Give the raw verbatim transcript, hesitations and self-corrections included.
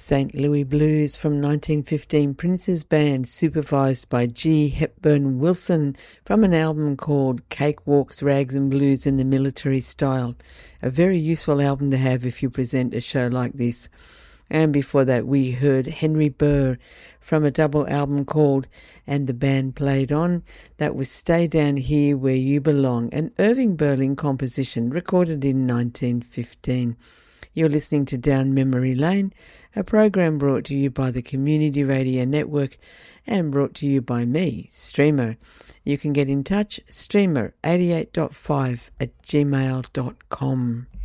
Saint Louis Blues from nineteen fifteen Prince's Band, supervised by G. Hepburn Wilson, from an album called Cakewalks, Rags and Blues in the Military Style. A very useful album to have if you present a show like this. And before that we heard Henry Burr from a double album called And the Band Played On. That was Stay Down Here Where You Belong, an Irving Berlin composition recorded in nineteen fifteen. You're listening to Down Memory Lane, a program brought to you by the Community Radio Network and brought to you by me, Streamer. You can get in touch, streamer eighty-eight point five at gmail dot com.